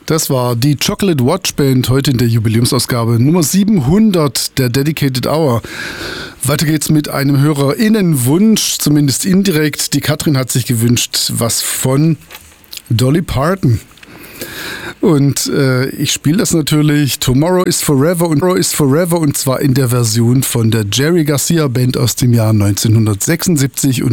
Das war die Chocolate Watch Band, heute in der Jubiläumsausgabe Nummer 700 der Dedicated Hour. Weiter geht's mit einem HörerInnenwunsch, zumindest indirekt. Die Katrin hat sich gewünscht, was von Dolly Parton. Und ich spiele das natürlich. Tomorrow is Forever und zwar in der Version von der Jerry Garcia Band aus dem Jahr 1976. Und